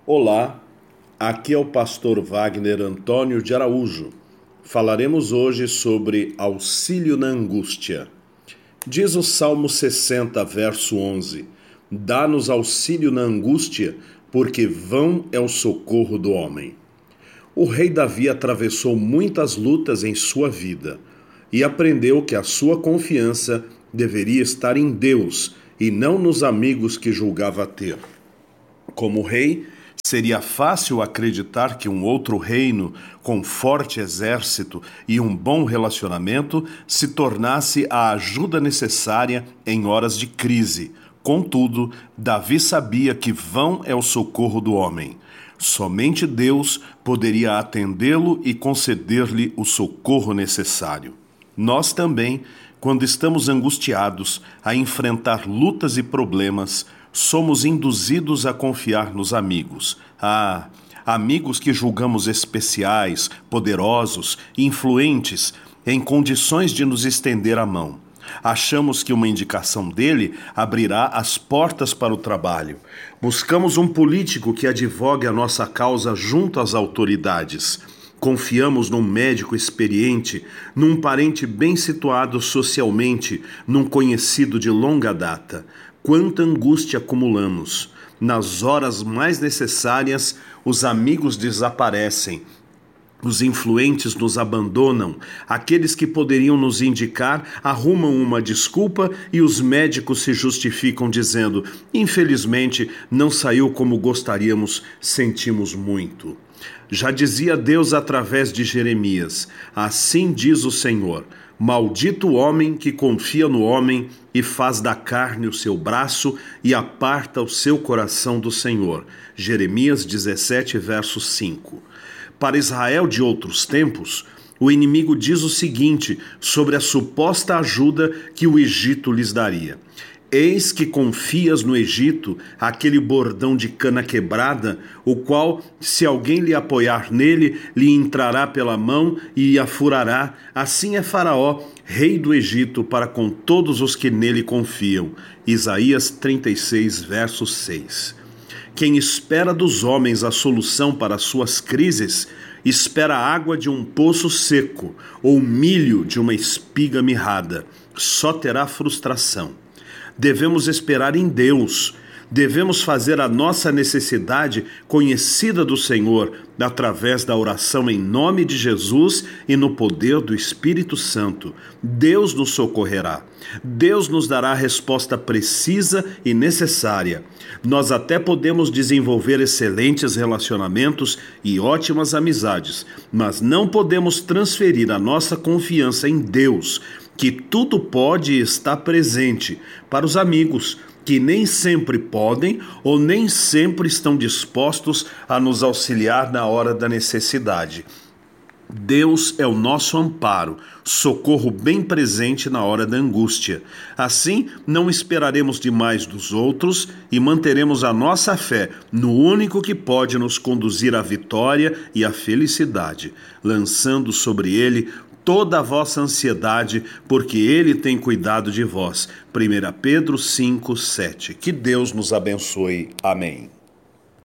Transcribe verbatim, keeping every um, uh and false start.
Olá, aqui é o pastor Wagner Antônio de Araújo. Falaremos hoje sobre auxílio na angústia. Diz o Salmo sessenta, verso onze: Dá-nos auxílio na angústia, porque vão é o socorro do homem. O rei Davi atravessou muitas lutas em sua vida e aprendeu que a sua confiança deveria estar em Deus e não nos amigos que julgava ter. Como rei, seria fácil acreditar que um outro reino, com forte exército e um bom relacionamento, se tornasse a ajuda necessária em horas de crise. Contudo, Davi sabia que vão é o socorro do homem. Somente Deus poderia atendê-lo e conceder-lhe o socorro necessário. Nós também, quando estamos angustiados a enfrentar lutas e problemas, somos induzidos a confiar nos amigos. Ah, amigos que julgamos especiais, poderosos, influentes, em condições de nos estender a mão. Achamos que uma indicação dele abrirá as portas para o trabalho. Buscamos um político que advogue a nossa causa junto às autoridades. Confiamos num médico experiente, num parente bem situado socialmente, num conhecido de longa data. Quanta angústia acumulamos! Nas horas mais necessárias, os amigos desaparecem. Os influentes nos abandonam, aqueles que poderiam nos indicar arrumam uma desculpa e os médicos se justificam dizendo: infelizmente, não saiu como gostaríamos, sentimos muito. Já dizia Deus através de Jeremias: assim diz o Senhor, maldito o homem que confia no homem e faz da carne o seu braço e aparta o seu coração do Senhor. Jeremias dezessete, verso cinco. Para Israel de outros tempos, o inimigo diz o seguinte sobre a suposta ajuda que o Egito lhes daria: eis que confias no Egito, aquele bordão de cana quebrada, o qual, se alguém lhe apoiar nele, lhe entrará pela mão e a furará. Assim é Faraó, rei do Egito, para com todos os que nele confiam. Isaías trinta e seis, verso seis. Quem espera dos homens a solução para suas crises, espera a água de um poço seco ou milho de uma espiga mirrada. Só terá frustração. Devemos esperar em Deus. Devemos fazer a nossa necessidade conhecida do Senhor através da oração em nome de Jesus e no poder do Espírito Santo. Deus nos socorrerá. Deus nos dará a resposta precisa e necessária. Nós até podemos desenvolver excelentes relacionamentos e ótimas amizades, mas não podemos transferir a nossa confiança em Deus, que tudo pode e está presente, para os amigos, que nem sempre podem ou nem sempre estão dispostos a nos auxiliar na hora da necessidade. Deus é o nosso amparo, socorro bem presente na hora da angústia. Assim, não esperaremos demais dos outros e manteremos a nossa fé no único que pode nos conduzir à vitória e à felicidade, lançando sobre ele toda a vossa ansiedade, porque ele tem cuidado de vós. primeira Pedro cinco, sete. Que Deus nos abençoe. Amém.